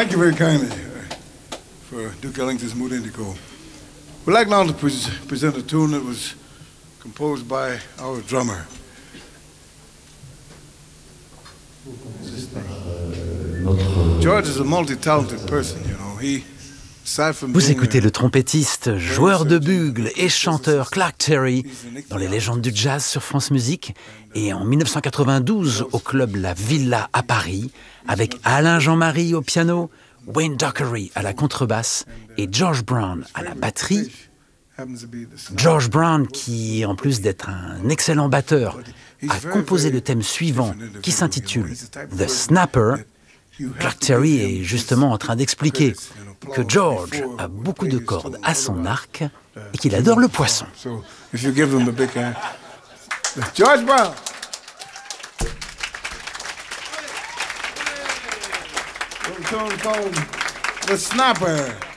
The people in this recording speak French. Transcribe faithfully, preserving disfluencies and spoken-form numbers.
Thank you very kindly uh, for Duke Ellington's Mood Indigo. We'd like now to pre- present a tune that was composed by our drummer. George is a multi-talented person, you know. He, aside from Vous being écoutez a- le trompettiste, joueur de bugle et chanteur Clark Terry dans les légendes du jazz sur France Musique et en dix-neuf cent quatre-vingt-douze au club La Villa à Paris avec Alain Jean-Marie au piano, Wayne Dockery à la contrebasse et George Brown à la batterie. George Brown, qui en plus d'être un excellent batteur, a composé le thème suivant qui s'intitule The Snapper. Clark Terry est justement en train d'expliquer que George a beaucoup de cordes à son arc et qu'il adore le poisson. So, if you give him a big hand. George Brown. The song called The Snapper.